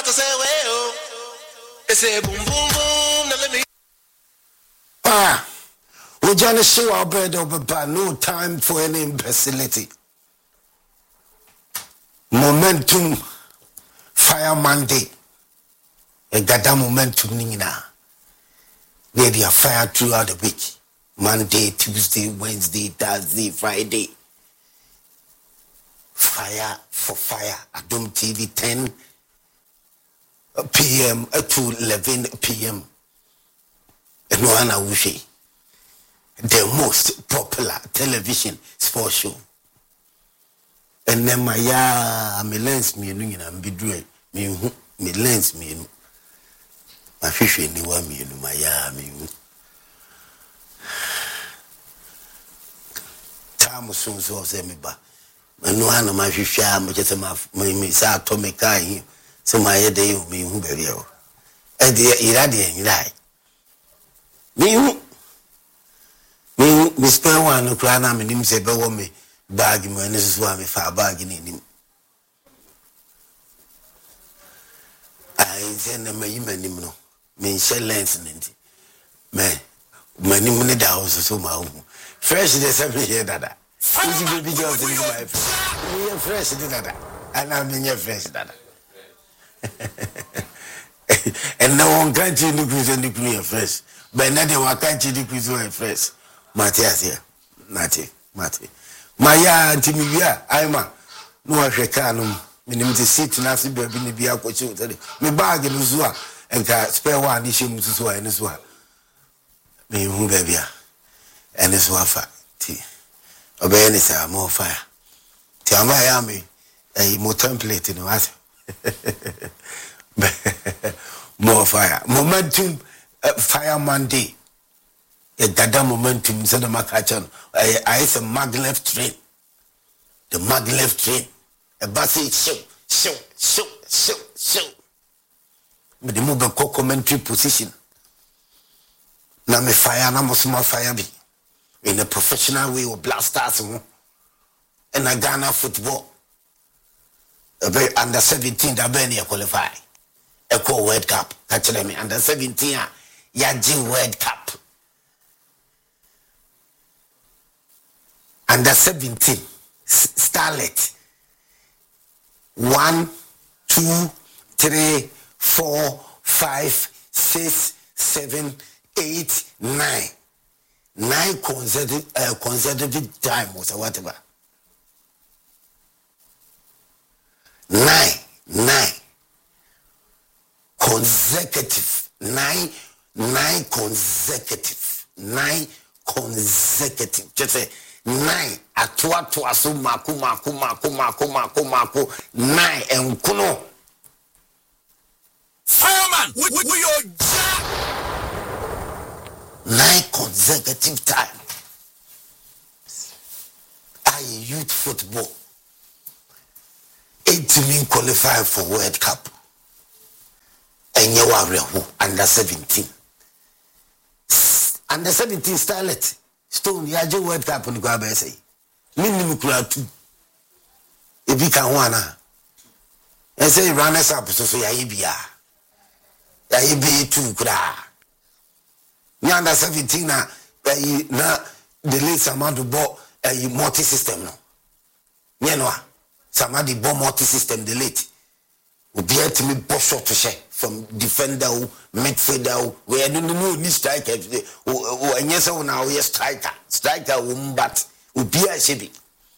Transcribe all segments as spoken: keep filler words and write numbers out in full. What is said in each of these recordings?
to say, well, they say boom, boom, boom. Now let me. Ah, we just show our bed over, but no time for any imbecility. Momentum, fire Monday. A gada momentum nina. They be a fire throughout the week. Monday, Tuesday, Wednesday, Thursday, Friday. Fire for fire. Adom T V ten p m to eleven p m And one I wish the most popular television sports show. And then my ya me lens me no nyina be do me hu me lens me no. My fish ni wa me no my ya me hu. Time so so say me ba. No one my fish am just ma me say atomic kai so my head dey me hu be there. E dey ira dey ira. Me hu me me spend one no kra na me nim say be wo me bag mo ene so am fa bag ni nim. Ai say na me yima nim no. Me share lens nti. Me manim ne da house so ma hu. Fresh dey say me here dada. Easy baby girl to my friend. We are fresh dada. And I'm in your fresh dada. And no one can't see the cruise and the clear fresh. But now they were can't see the cruise and fresh. Matthias here. Nati. Mati. Maya Antimia, I'm a no Africanum. Minimum to sit and ask baby in the beer coach. Me bag in Uzua and spare one issue to Swa and Swa. Me who baby and this wafa tea. Obey any say more fire. Tell my army a more template in what more fire. Momentum uh, fire Monday. A gada momentum said the Macachan. I is a maglev train. The maglev train. A bassy show, show, show, show, show. But the move a commentary position. Now me fire, now must more fire be. In a professional way of blasters and a Ghana football. Under seventeen, that Benny qualify. Echo World Cup. Catch me under seventeen, Yaji World Cup. Under seventeen, Starlet. One, two, three, four, five, six, seven, eight, nine. Nine consecutive, uh, consecutive time or whatever. Nine, nine consecutive, nine, nine consecutive, nine consecutive. Just say nine. Atwa to asu maku maku maku maku maku maku nine and kuno. Fireman, we we we are. Nine consecutive time. I youth football. Eight team qualify for World Cup. And you are who under seventeen. Under seventeen starlet. Stone yaje World Cup on the Guabe say. Minimum two. If you can one. And say runners up so ya ibia. Ya ibi two kura. Ni under seventeen na eh na the late Samadu bought a multi system no. Ni no a Samadu bought multi system the late. Obi ati me ball shot to share from defender o midfielder o we no no ni striker o enye se o na o ye striker striker o mbat obi a shebi.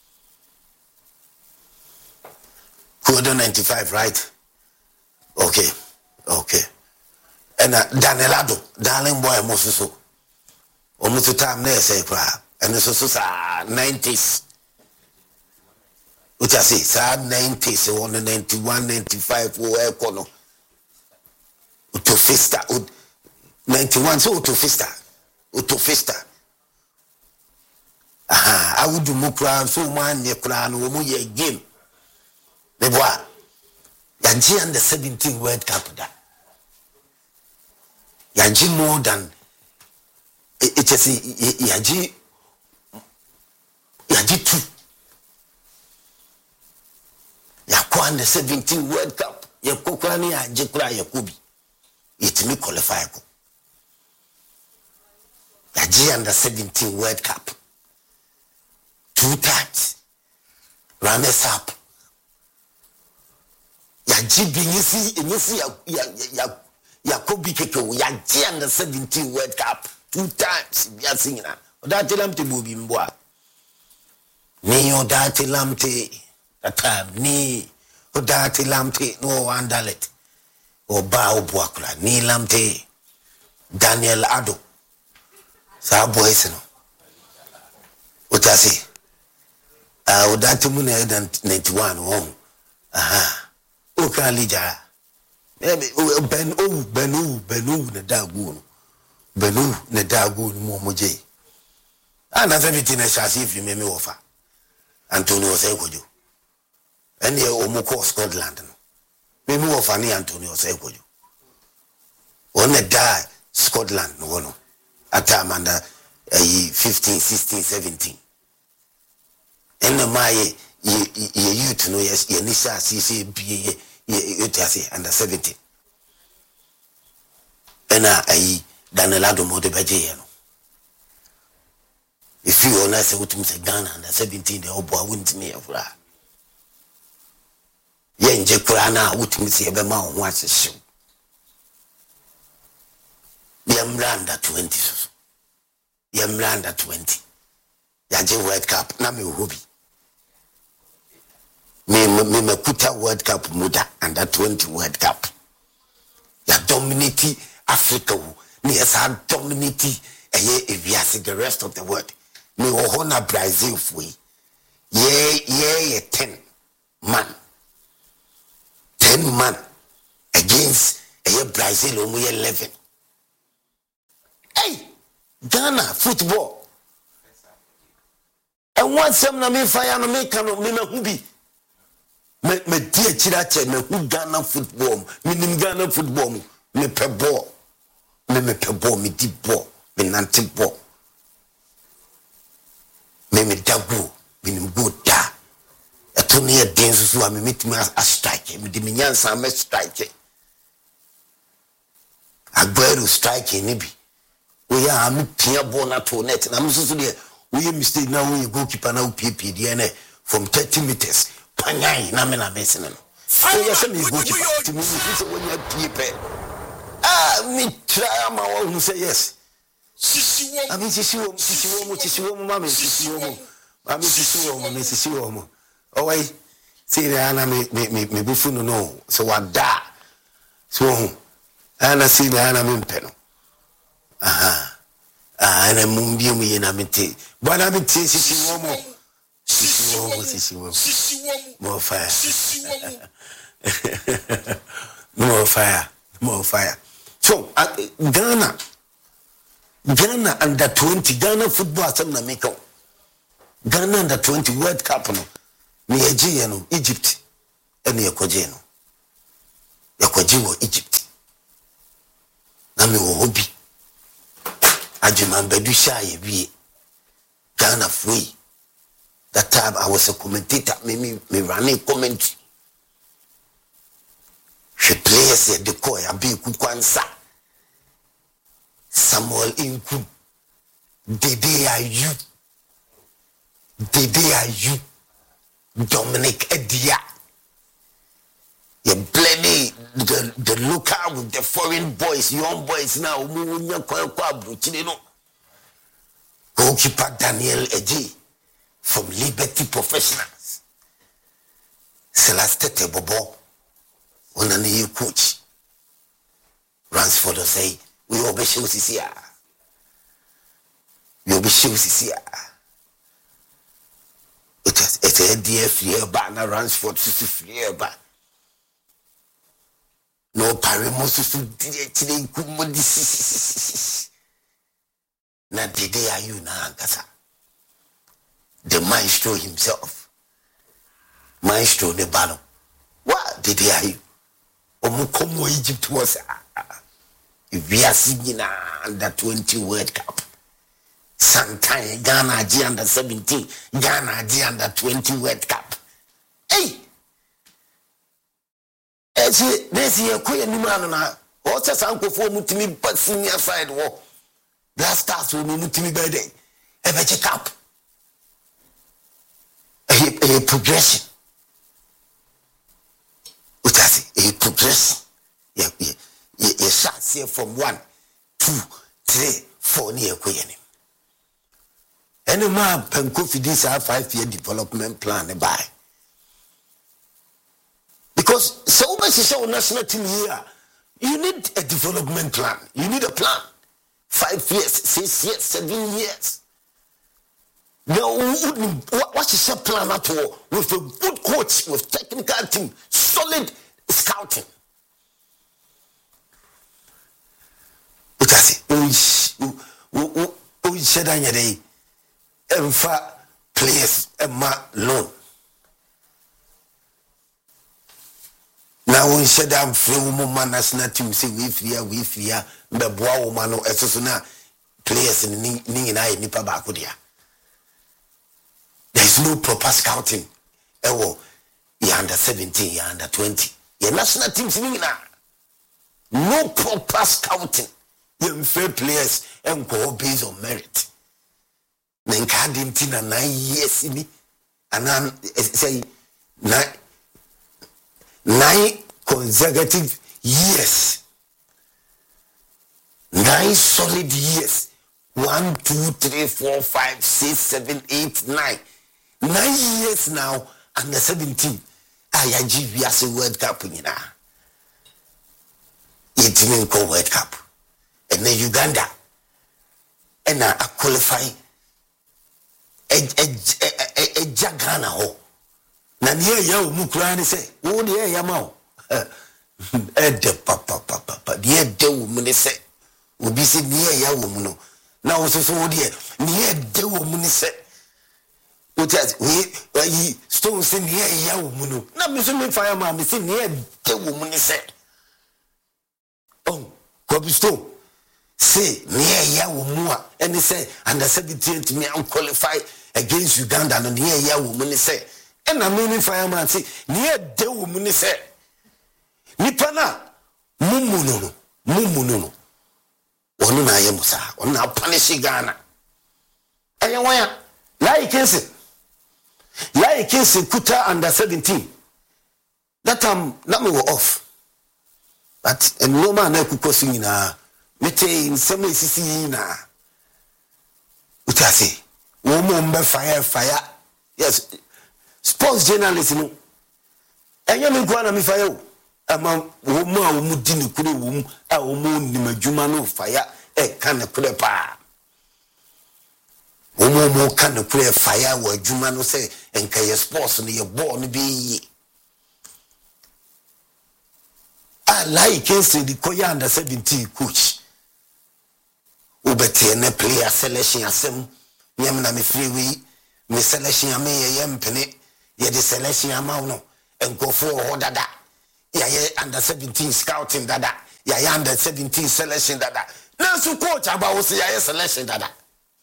Code ninety-five right? Okay. Okay. And uh, Danelado, darling boy, Mosuso. Almost the time there, say, and this was nineties. Which I say, sad nineties, one ninety-one, ninety-five, where Kono. Uto Fista, ninety-one, so Uto Fista. Uto Fista. Aha, I would do Mukran, so man, ye clan, woman, ye game. Neboa, Yaji and the seventeen World Cup. Yaji more than it is Yaji Yaji two. Yakwan the seventeen World Cup. ye kokra ni agye kura yakobi yetimi qualify ko agye under seventeen World Cup two times runners up yagye binyisi enyisi ya ya yakobi keke yagye under seventeen World Cup two times biase nyina odate lamte bobi mboa ni odate lamte atam ni odate lamte no wandalet oba obuakula ni lamte Daniel Ado sa boys no otase ah odate mu na ninety-one won aha o kan lija ben o benu benu na dagu no benu na dagu no mo moje ana seventeen na shasi fi me me wofa Antonio Sekojo ene o mo ko Scotland no me me wofa ni Antonio Sekojo one da Scotland no no atamanda eh fifteen sixteen seventeen ene maye ye youth no yes ye ni shasi se bie ye yotase under seventeen ena ayi Danelado mo de beje no if you ona say utum say Ghana under seventeen de obo awunt me afra ye nje kura na utum say ebe ma ho asehyew ye mranda twenty so ye mranda twenty ya je World Cup na me hobi me me me kuta World Cup muda under twenty World Cup ya dominate Africa ni esa dominate eye eviase the rest of the world me ohona Brazil fui ye ye ye ten man ten man against eye Brazil omo ye eleven hey Ghana football and one sem na me fire no me kan me na hubi me me tie chira che me hu Ghana football me nim Ghana football me pe ball me me pe ball me di ball me nanti ball me me dagu me nim go da eto ne e den so a me metimi a strike me di me nyansa me strike Aguero strike ni bi we are me pia ball na to net na me so so de we mistake na we goalkeeper na P P D N from thirty meters panyai na me na me sene no so yes me goalkeeper to me so when you P P ah me try am I who say yes sisi wo ami sisi wo sisi wo sisi wo mama sisi wo ami sisi wo mama sisi wo oh wait see na na me me me bufu no no so wada so ana see na na me mpe no aha ah na mumbi mu ye na mete bana mete sisi wo mo sisi wo mo sisi wo sisi wo mo fire sisi wo mo more fire more fire so uh, Ghana Ghana under twenty Ghana football asem na make Ghana under twenty World Cup no me eje no Egypt ene ekoje no ekoje wo Egypt na me wo hobi ajuman bedu sha ye wie Ghana free that time I was a commentator me me, me running commentary she players here the koi abi kukwansa Samuel Inku Dede Ayu Dede Ayu Dominic Edia you blending the the local with the foreign boys young boys now umunya kwa kwa bruchine no goalkeeper Daniel Eji from Liberty Professionals Celeste Bobo one and you coach Ransford say we will be show sisia we will be show sisia it is it's a D F here ba na Ransford sisi free ba no paremo susu die chile kumodi na Dede Ayu na ankasa the maestro himself maestro the balo what Dede Ayu omukomo Egypt was we are seeing under twenty World Cup. Sometime Ghana G under seventeen, Ghana G under twenty World Cup. Hey, see, this year, queer man, what's a sample for Mutimi, but senior side war. Last stars will Mutimi by day. Ever check up a, a progression. What I say, a progression. Yeah, yeah, yeah, shots here from one, two, three, four near queer. Any man can go for this five year development plan by. Because so much is our national team here. You need a development plan. You need a plan. Five years, six years, seven years. Now, what is your plan at all? With a good coach, with technical team, solid scouting. What I say? We said on your day, and for players and my loan. Now we said I'm free woman national team say we fear we fear the boy woman or esosuna players in ning na nipa ba ko dia. There is no proper scouting. Ewo you under seventeen, you under twenty. Your national teams ning na no proper scouting. You fair players and go based on merit. Nenka dintina nine years ni and say nine Nine consecutive years. Nine solid years. One, two, three, four, five, six, seven, eight, nine. Nine years now, under seventeen. I give you as a World Cup. It didn't go World Cup. And then Uganda. And I qualify a Jagana ho. Na niye ya umukura ni se wo de ya ma o e de papa papa papa de de wo mu ni se obi se niye ya wo mu no na wo so so wo de niye de wo mu ni se o ti we yi stone se niye ya wo mu no na me so me fire ma me se niye de wo mu ni se oh ko bi stone se niye ya wo mu a eni se under seventeen to me am qualify against Uganda no niye ya wo mu ni se. And I'm meaning fireman say, near de woman say, Nipana, Mumuno, Mumuno. One na yemusa, one na punish Ghana. And you wire, like Kinsey, like Kinsey, Kuta under seventeen. That time, not me were off. But and no man I could crossing in a mete in some way, see na. What I say, woman by fire, fire, yes. Sports journalist no enye me kwa na me fire o ama wo mu a wo mu di ne kure wo mu a wo mu ni madwuma no fire e ka ne kure pa wo mu mu ka ne kure fire wo adwuma no say enka ye sports no ye ball no be yi a like say the koya under seventeen coach wo bete ne player selection asem nyam na me free we me selection am ye yempene ye the selection amount no and go for dada ya ye under seventeen scouting dada ya ye under seventeen selection dada na so coach aba wo say ya ye selection dada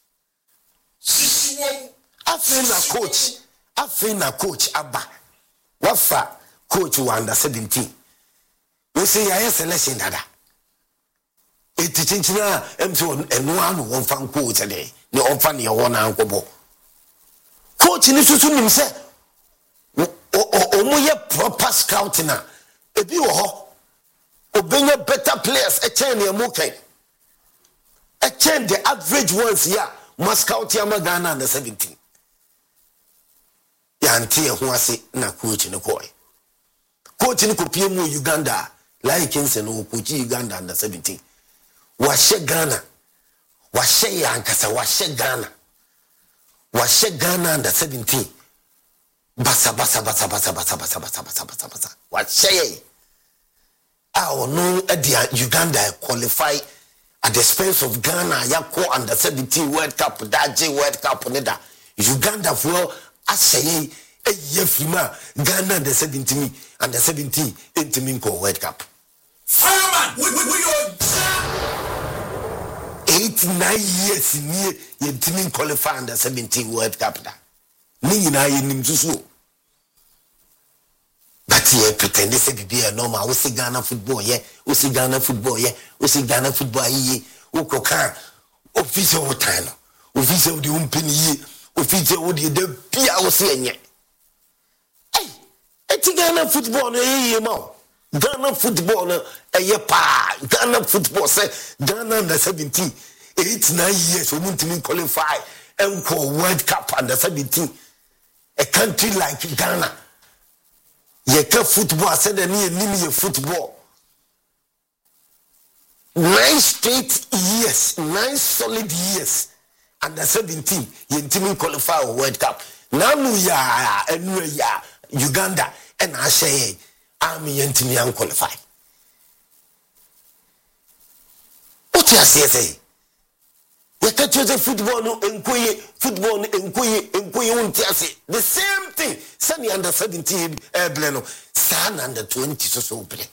afi na coach afi na coach aba wafa coach wa under seventeen we say ya ye selection dada eti chinchina emso eno anu won fan coach de ne on fan ye won an kobo coach ni susu nim say omo ye proper scouting na ebi wo ho obenya better players e chain e mo kai e chain the average ones here must scout ya Ghana under seventeen ya ntie ho ase na coach ni koy coach ni kopie mu Uganda like Kinsey no coach Uganda under seventeen wa she Ghana wa she yankasa wa she Ghana wa she Ghana under seventeen basa basa basa basa basa basa basa basa basa basa what say ah no at Uganda qualify at the expense of Ghana yako under seventeen World Cup that J World Cup neda Uganda for asay e yefima Ghana under seventeen under seventeen intimin ko World Cup fireman we we we eight nine years ni intimin qualify under seventeen World Cup da ni nyina ye nim susu but tie pretend say bibi e normal. We see Ghana football yeah, we see Ghana football yeah, we see Ghana football ye. We koka official time. Official the umpini ye, official the de pia we see enye. Hey, eti Ghana football no ye ma. Ghana football no eye pa. Ghana football say Ghana under seventeen, eight nine years we want qualify and call World Cup under seventeen. A country like Ghana. Ye ka football said any enemy football. Nine straight years, nine solid years under seventeen, ye team qualify for World Cup. Now ya and ya Uganda and I say army and team qualify. What you say? You can't use football no enkoye football no enkoye enkoye won't say the same thing. Sunny under seventeen eh bleno, son under twenty so so play.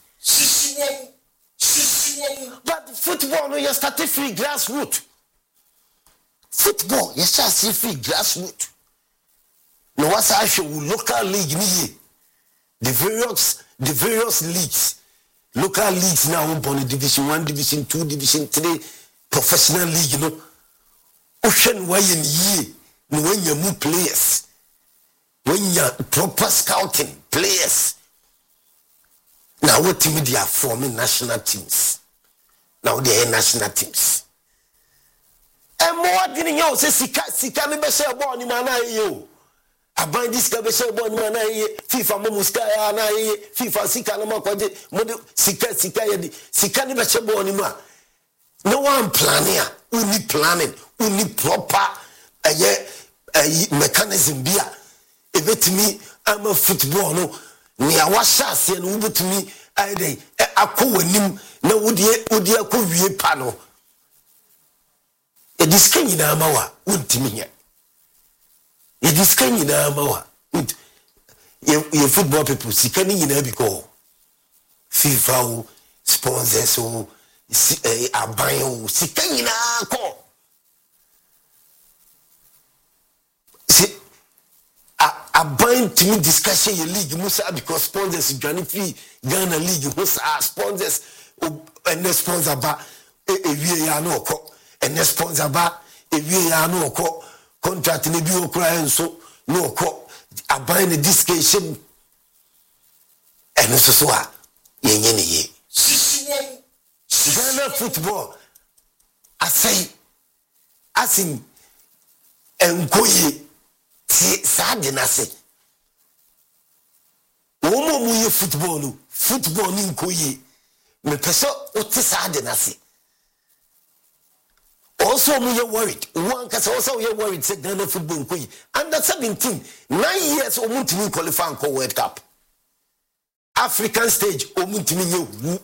But football no you start free grassroots. Football you start see free grassroots. No what's actually local league ni the various the various leagues. Local leagues now on division one, division two, division three, professional league, you know. Ocean way in ye, when you move players, when you proper scouting players. Now what team they are forming national teams. Now they are national teams. And more than you say sika sika me be say born ni mana yo. Aban this ka be say born mana ye FIFA mo muska ya na ye FIFA sika na makwaje mo sika sika ye di sika ni be say born ni ma. No one planning, only planning, only proper uh, yeah, uh, mechanism. Bia, if it me, I'm a football. No, me I was shasty and over to me. I day I call him. No, would ye would ye call ye panel? A discan in Amawa, wouldn't me yet. A discan in Amawa, would your football people see coming in every call. FIFA sponsors so. Si eh aban si kanyina ko si aban team discussion your league musa because sponsors journey free Ghana league musa sponsors and sponsor ba ewie ya no ko and sponsor ba ewie ya no ko contract ne bi okura enso no ko aban the discussion and so so a yenye ne ye Ghana football, I say, as in Nkoye, sad in I say. Woman, we football, no football in Nkoye, me peso, what is sad in I say. Also, we are worried. One case also we are worried, say Ghana football Nkoye. Under seventeen, nine years, Omuntimi qualify for World Cup. African stage, Omuntimi you.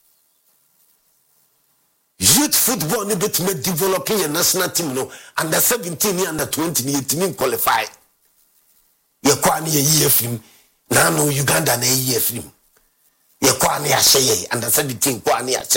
Youth football ni bit me developing a national team no under seventeen and under twenty ni team qualify. Ye kwa ni ye film na no Uganda na ye film. Ye kwa ni ahye under seventeen kwa ni ahye